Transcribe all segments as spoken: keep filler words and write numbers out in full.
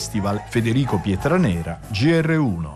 Festival. Federico Pietranera, G R uno.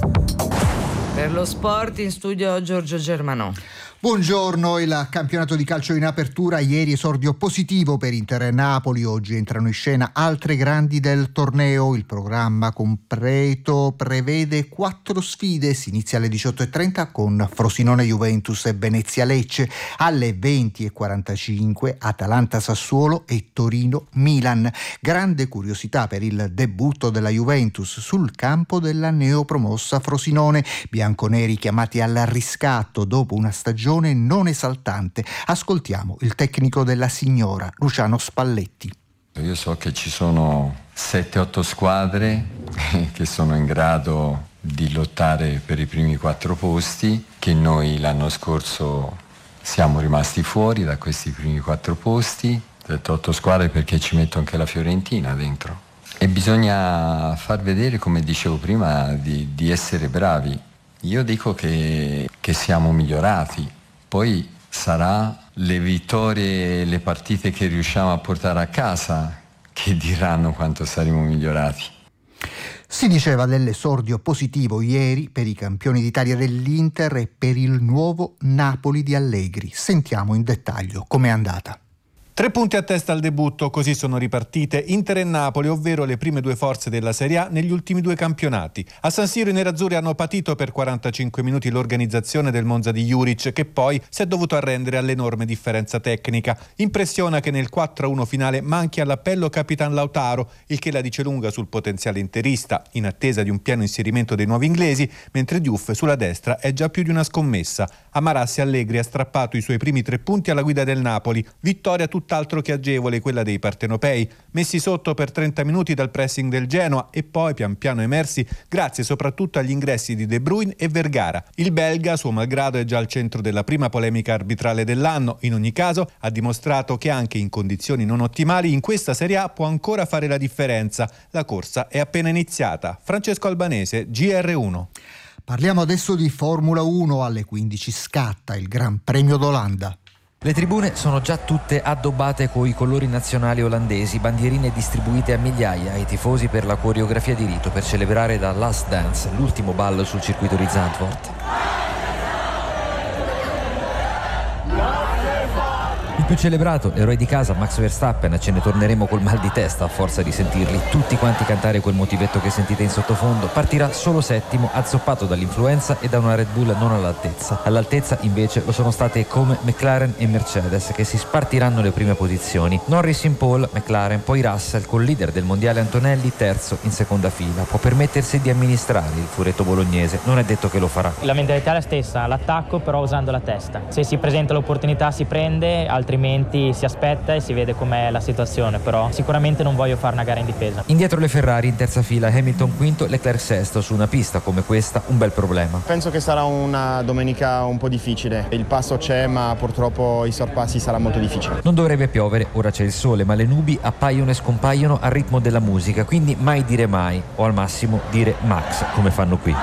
Per lo sport in studio Giorgio Germanò. Buongiorno, il campionato di calcio in apertura, ieri esordio positivo per Inter e Napoli, oggi entrano in scena altre grandi del torneo, il programma completo prevede quattro sfide, si inizia alle diciotto e trenta con Frosinone Juventus e Venezia Lecce, alle venti e quarantacinque Atalanta Sassuolo e Torino Milan. Grande curiosità per il debutto della Juventus sul campo della neopromossa Frosinone, bianconeri chiamati al riscatto dopo una stagione non esaltante. Ascoltiamo il tecnico della signora, Luciano Spalletti. Io so che ci sono sette otto squadre che sono in grado di lottare per i primi quattro posti, che noi l'anno scorso siamo rimasti fuori da questi primi quattro posti. sette otto squadre perché ci metto anche la Fiorentina dentro. E bisogna far vedere, come dicevo prima, di, di essere bravi. Io dico che, che siamo migliorati. Poi sarà le vittorie e le partite che riusciamo a portare a casa che diranno quanto saremo migliorati. Si diceva dell'esordio positivo ieri per i campioni d'Italia dell'Inter e per il nuovo Napoli di Allegri. Sentiamo in dettaglio com'è andata. Tre punti a testa al debutto, così sono ripartite Inter e Napoli, ovvero le prime due forze della Serie A negli ultimi due campionati. A San Siro i nerazzurri hanno patito per quarantacinque minuti l'organizzazione del Monza di Juric, che poi si è dovuto arrendere all'enorme differenza tecnica. Impressiona che nel quattro a uno finale manchi all'appello Capitan Lautaro, il che la dice lunga sul potenziale interista, in attesa di un pieno inserimento dei nuovi inglesi, mentre Diouf sulla destra è già più di una scommessa. A Marassi Allegri ha strappato i suoi primi tre punti alla guida del Napoli. Vittoria tutta tutt'altro che agevole quella dei partenopei, messi sotto per trenta minuti dal pressing del Genoa e poi pian piano emersi grazie soprattutto agli ingressi di De Bruyne e Vergara. Il belga, suo malgrado, è già al centro della prima polemica arbitrale dell'anno. In ogni caso ha dimostrato che anche in condizioni non ottimali in questa Serie A può ancora fare la differenza. La corsa è appena iniziata. Francesco Albanese, G R uno. Parliamo adesso di Formula uno. Alle quindici scatta il Gran Premio d'Olanda. Le tribune sono già tutte addobbate coi colori nazionali olandesi, bandierine distribuite a migliaia ai tifosi per la coreografia di rito per celebrare da Last Dance, l'ultimo ballo sul circuito di Zandvoort. Il più celebrato, l'eroe di casa, Max Verstappen, ce ne torneremo col mal di testa a forza di sentirli tutti quanti cantare quel motivetto che sentite in sottofondo. Partirà solo settimo, azzoppato dall'influenza e da una Red Bull non all'altezza. All'altezza invece lo sono state come McLaren e Mercedes, che si spartiranno le prime posizioni. Norris in pole, McLaren, poi Russell col leader del mondiale Antonelli terzo in seconda fila. Può permettersi di amministrare il furetto bolognese, non è detto che lo farà. La mentalità è la stessa, l'attacco però usando la testa. Se si presenta l'opportunità si prende, altrimenti si aspetta e si vede com'è la situazione, però sicuramente non voglio fare una gara in difesa. Indietro le Ferrari, in terza fila Hamilton quinto, Leclerc sesto. Su una pista come questa un bel problema. Penso che sarà una domenica un po' difficile, il passo c'è ma purtroppo i sorpassi sarà molto difficile. Non dovrebbe piovere, ora c'è il sole, ma le nubi appaiono e scompaiono al ritmo della musica, quindi mai dire mai, o al massimo dire Max, come fanno qui.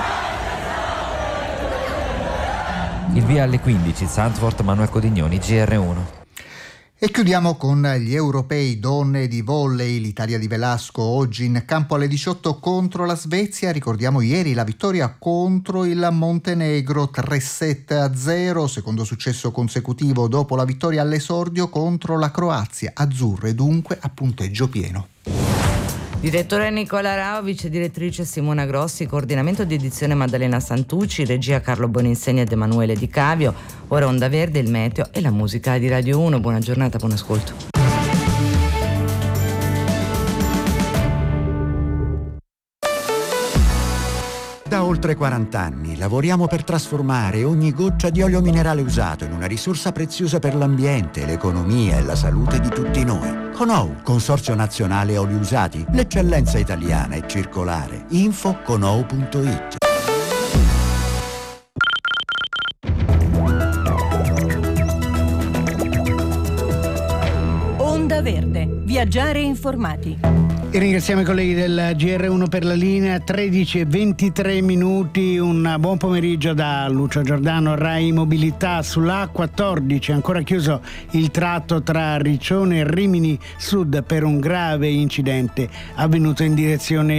Il via alle quindici, Zandvoort, Manuel Codignoni, G R uno. E chiudiamo con gli europei donne di volley. L'Italia di Velasco oggi in campo alle diciotto contro la Svezia. Ricordiamo ieri la vittoria contro il Montenegro tre sette a zero, secondo successo consecutivo dopo la vittoria all'esordio contro la Croazia. Azzurre dunque a punteggio pieno. Direttore Nicola Rao, vice direttrice Simona Grossi, coordinamento di edizione Maddalena Santucci, regia Carlo Boninsegni ed Emanuele Di Cavio. Ora Onda Verde, il meteo e la musica di Radio uno. Buona giornata, buon ascolto. Da oltre quaranta anni lavoriamo per trasformare ogni goccia di olio minerale usato in una risorsa preziosa per l'ambiente, l'economia e la salute di tutti noi. Conou, Consorzio Nazionale Oli Usati, l'eccellenza italiana è circolare. Info conou punto it. Onda Verde, viaggiare informati. E ringraziamo i colleghi del G R uno per la linea. Tredici e ventitré minuti, un buon pomeriggio da Lucio Giordano. Rai Mobilità. Sulla A quattordici ancora chiuso il tratto tra Riccione e Rimini Sud per un grave incidente avvenuto in direzione